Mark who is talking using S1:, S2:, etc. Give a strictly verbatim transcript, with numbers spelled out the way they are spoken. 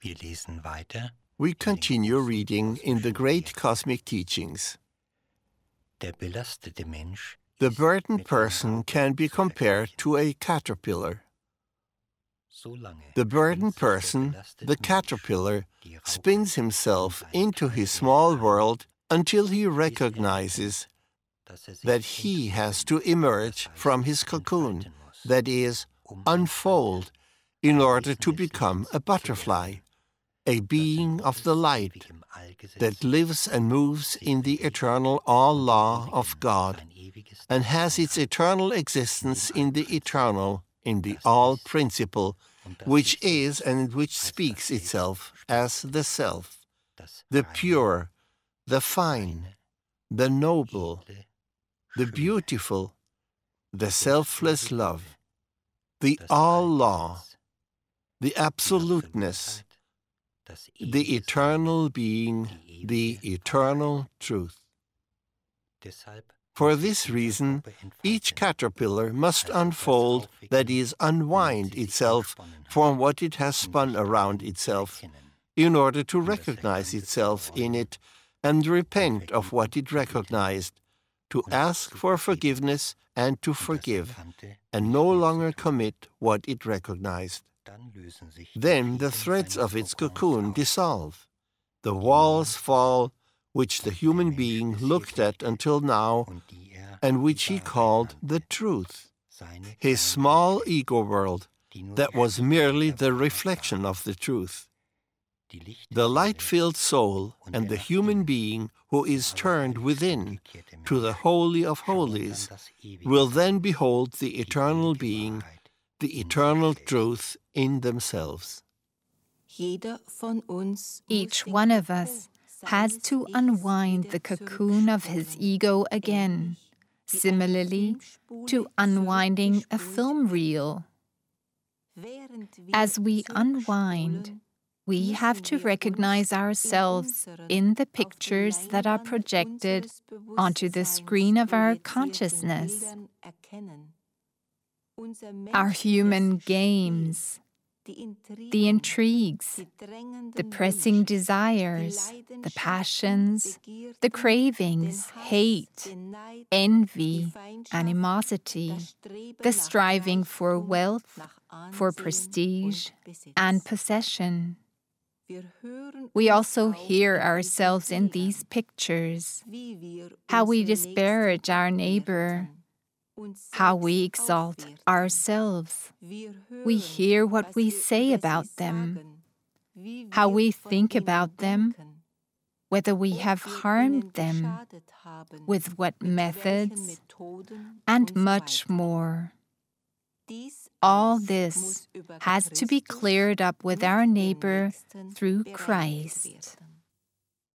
S1: Wir lesen weiter.
S2: We continue reading in the great cosmic teachings.
S1: Der belastete Mensch
S2: The burdened person can be compared to a caterpillar. The burdened person, the caterpillar, spins himself into his small world until he recognizes that he has to emerge from his cocoon, that is, unfold, in order to become a butterfly, a being of the light that lives and moves in the eternal all-law of God and has its eternal existence in the eternal, in the all-principle, which is and which speaks itself as the self, the pure, the fine, the noble, the beautiful, the selfless love, the all-law, the absoluteness, the eternal being, the eternal truth. For this reason, each caterpillar must unfold, that is, unwind itself from what it has spun around itself, in order to recognize itself in it and repent of what it recognized, to ask for forgiveness and to forgive, and no longer commit what it recognized. Then the threads of its cocoon dissolve. The walls fall, which the human being looked at until now, and which he called the truth, his small ego world that was merely the reflection of the truth. The light-filled soul and the human being who is turned within to the Holy of Holies will then behold the eternal being, the eternal truth in themselves.
S3: Each one of us has to unwind the cocoon of his ego again, similarly to unwinding a film reel. As we unwind, we have to recognize ourselves in the pictures that are projected onto the screen of our consciousness. Our human games, the intrigues, the pressing desires, the passions, the cravings, hate, envy, animosity, the striving for wealth, for prestige, and possession. We also hear ourselves in these pictures, how we disparage our neighbor, how we exalt ourselves. We hear what we say about them, how we think about them, whether we have harmed them, with what methods, and much more. All this has to be cleared up with our neighbor through Christ.